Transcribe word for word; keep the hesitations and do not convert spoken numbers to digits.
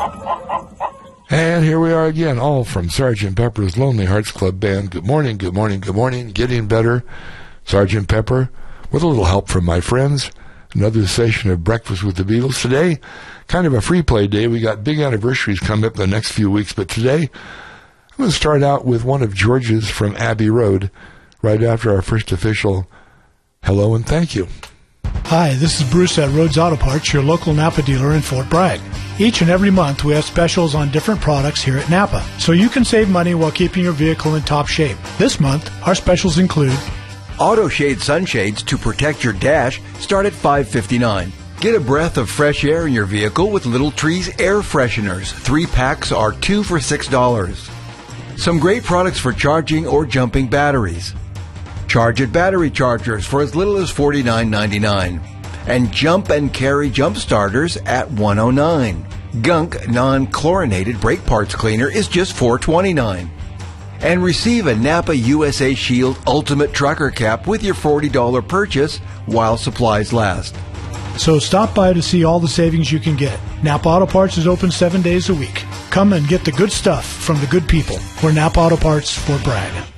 And here we are again, all from Sergeant Pepper's Lonely Hearts Club Band. Good morning, good morning, good morning. Getting better. Sergeant Pepper, with a little help from my friends. Another session of Breakfast with the Beatles. Today, kind of a free play day. We got big anniversaries coming up in the next few weeks, but today I'm going to start out with one of George's from Abbey Road, right after our first official hello and thank you. Hi, this is Bruce at Rhodes Auto Parts, your local Napa dealer in Fort Bragg. Each and every month we have specials on different products here at Napa, so you can save money while keeping your vehicle in top shape. This month, our specials include Auto Shade sunshades to protect your dash start at five fifty-nine. Get a breath of fresh air in your vehicle with Little Trees air fresheners. Three packs are two for six dollars. Some great products for charging or jumping batteries. Charge It battery chargers for as little as forty-nine ninety-nine. And Jump and Carry jump starters at one oh nine. Gunk non-chlorinated brake parts cleaner is just four twenty-nine. And receive a Napa U S A Shield Ultimate Trucker Cap with your forty dollars purchase while supplies last. So stop by to see all the savings you can get. Napa Auto Parts is open seven days a week. Come and get the good stuff from the good people. We're Napa Auto Parts, Fort Bragg.